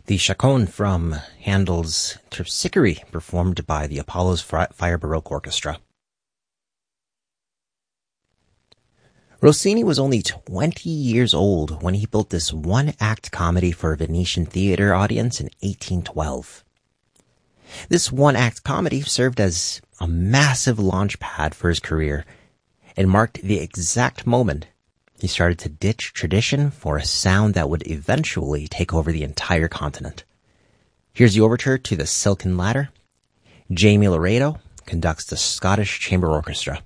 The Chaconne from Handel's Terpsichore, performed by the Apollo's Fire Baroque Orchestra. Rossini was only 20 years old when he built this one-act comedy for a Venetian theater audience in 1812. This one-act comedy served as a massive launch pad for his career and marked the exact moment he started to ditch tradition for a sound that would eventually take over the entire continent. Here's the overture to The Silken Ladder. Jamie Laredo conducts the Scottish Chamber Orchestra.